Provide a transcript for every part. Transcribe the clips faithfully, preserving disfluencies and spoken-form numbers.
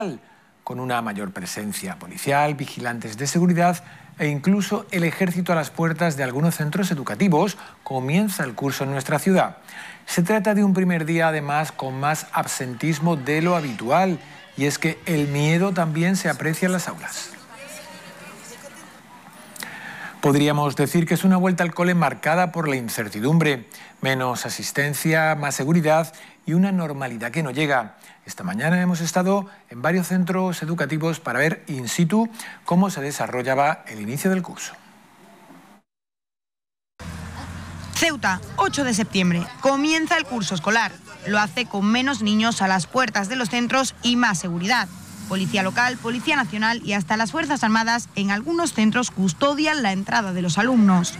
con una mayor presencia policial, vigilantes de seguridad e incluso el ejército a las puertas de algunos centros educativos. Comienza el curso en nuestra ciudad. Se trata de un primer día, además, con más absentismo de lo habitual, y es que el miedo también se aprecia en las aulas. Podríamos decir que es una vuelta al cole marcada por la incertidumbre, menos asistencia, más seguridad y una normalidad que no llega. Esta mañana hemos estado en varios centros educativos para ver in situ cómo se desarrollaba el inicio del curso. Ceuta, ocho de septiembre. Comienza el curso escolar. Lo hace con menos niños a las puertas de los centros y más seguridad. Policía local, Policía Nacional y hasta las Fuerzas Armadas en algunos centros custodian la entrada de los alumnos.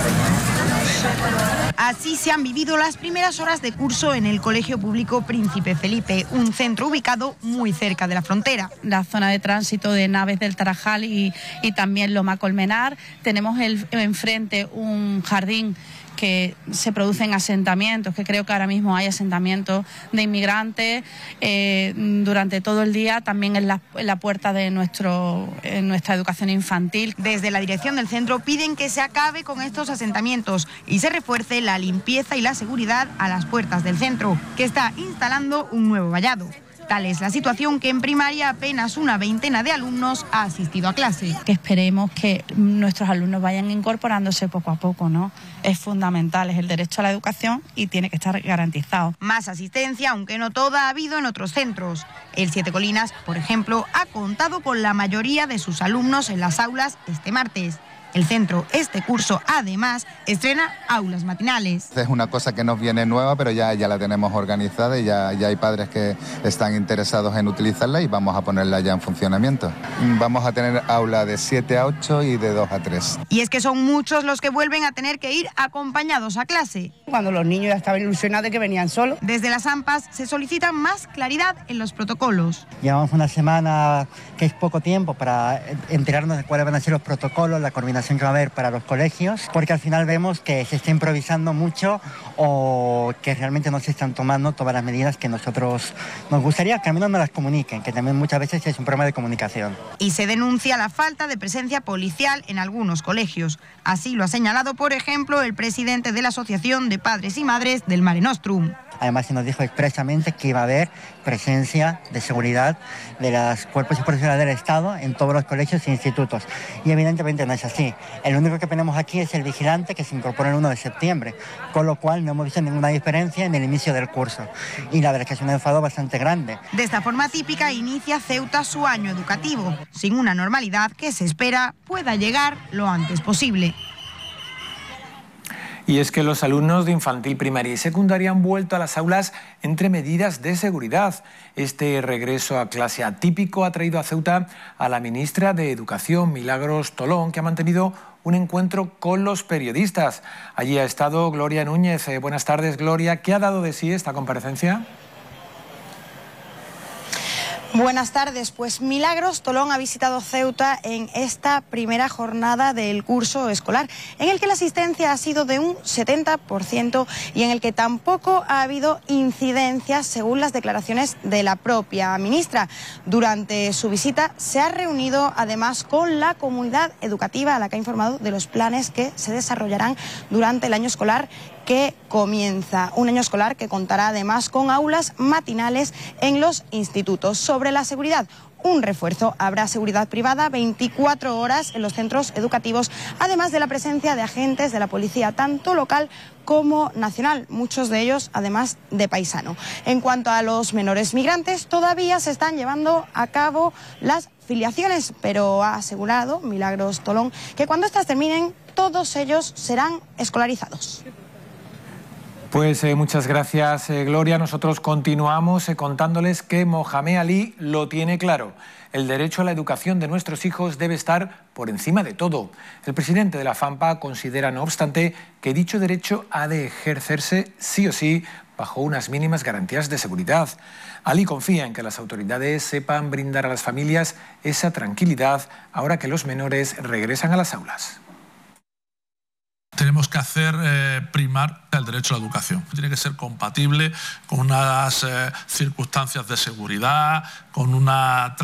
Así se han vivido las primeras horas de curso en el Colegio Público Príncipe Felipe, un centro ubicado muy cerca de la frontera. La zona de tránsito de Naves del Tarajal y, y también Loma Colmenar. Tenemos el, enfrente un jardín que se producen asentamientos, que creo que ahora mismo hay asentamientos de inmigrantes eh, durante todo el día, también en la, en la puerta de nuestro, en nuestra educación infantil. Desde la dirección del centro piden que se acabe con estos asentamientos y se refuerce la limpieza y la seguridad a las puertas del centro, que está instalando un nuevo vallado. Tal es la situación que en primaria apenas una veintena de alumnos ha asistido a clase. Que esperemos que nuestros alumnos vayan incorporándose poco a poco, ¿no? Es fundamental, es el derecho a la educación y tiene que estar garantizado. Más asistencia, aunque no toda, ha habido en otros centros. El Siete Colinas, por ejemplo, ha contado con la mayoría de sus alumnos en las aulas este martes. El centro, este curso, además, estrena aulas matinales. Es una cosa que nos viene nueva, pero ya, ya la tenemos organizada y ya, ya hay padres que están interesados en utilizarla y vamos a ponerla ya en funcionamiento. Vamos a tener aula de siete a ocho y de dos a tres. Y es que son muchos los que vuelven a tener que ir acompañados a clase. Cuando los niños ya estaban ilusionados de que venían solos. Desde las AMPAs se solicita más claridad en los protocolos. Llevamos una semana que es poco tiempo para enterarnos de cuáles van a ser los protocolos, la coordinación que va a haber para los colegios, porque al final vemos que se está improvisando mucho o que realmente no se están tomando todas las medidas que nosotros nos gustaría que al menos nos las comuniquen, que también muchas veces es un problema de comunicación. Y se denuncia la falta de presencia policial en algunos colegios. Así lo ha señalado, por ejemplo, el presidente de la Asociación de Padres y Madres del Mare Nostrum. Además se nos dijo expresamente que iba a haber presencia de seguridad de los cuerpos y fuerzas del Estado en todos los colegios e institutos. Y evidentemente no es así. El único que tenemos aquí es el vigilante que se incorpora el uno de septiembre, con lo cual no hemos visto ninguna diferencia en el inicio del curso. Y la verdad es que es un enfado bastante grande. De esta forma típica inicia Ceuta su año educativo, sin una normalidad que se espera pueda llegar lo antes posible. Y es que los alumnos de infantil, primaria y secundaria han vuelto a las aulas entre medidas de seguridad. Este regreso a clase atípico ha traído a Ceuta a la ministra de Educación, Milagros Tolón, que ha mantenido un encuentro con los periodistas. Allí ha estado Gloria Núñez. Eh, buenas tardes, Gloria. ¿Qué ha dado de sí esta comparecencia? Buenas tardes. Pues Milagros Tolón ha visitado Ceuta en esta primera jornada del curso escolar, en el que la asistencia ha sido de un setenta por ciento y en el que tampoco ha habido incidencias, según las declaraciones de la propia ministra. Durante su visita se ha reunido además con la comunidad educativa, a la que ha informado de los planes que se desarrollarán durante el año escolar que comienza, un año escolar que contará además con aulas matinales en los institutos. Sobre la seguridad, un refuerzo. Habrá seguridad privada veinticuatro horas en los centros educativos, además de la presencia de agentes de la policía, tanto local como nacional, muchos de ellos además de paisano. En cuanto a los menores migrantes, todavía se están llevando a cabo las filiaciones, pero ha asegurado Milagros Tolón que cuando estas terminen, todos ellos serán escolarizados. Pues eh, muchas gracias, eh, Gloria. Nosotros continuamos eh, contándoles que Mohamed Ali lo tiene claro. El derecho a la educación de nuestros hijos debe estar por encima de todo. El presidente de la FAMPA considera, no obstante, que dicho derecho ha de ejercerse sí o sí bajo unas mínimas garantías de seguridad. Ali confía en que las autoridades sepan brindar a las familias esa tranquilidad ahora que los menores regresan a las aulas. Tenemos que hacer eh, primar el derecho a la educación. Tiene que ser compatible con unas eh, circunstancias de seguridad, con una